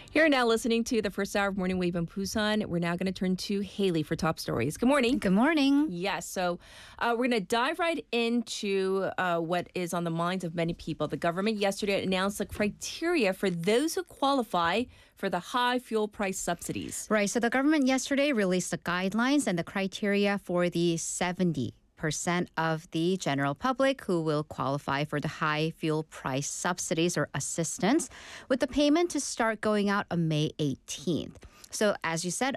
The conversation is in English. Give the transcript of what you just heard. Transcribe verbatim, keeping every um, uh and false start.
Here now listening to the first hour of Morning Wave in Busan. We're now going to turn to Haley for top stories. Good morning. Good morning. Yes, so uh, we're going to dive right into uh, what is on the minds of many people. The government yesterday announced the criteria for those who qualify for the high fuel price subsidies. Right, so the government yesterday released the guidelines and the criteria for the seventy percent of the general public who will qualify for the high fuel price subsidies or assistance, with the payment to start going out on May eighteenth. So as you said,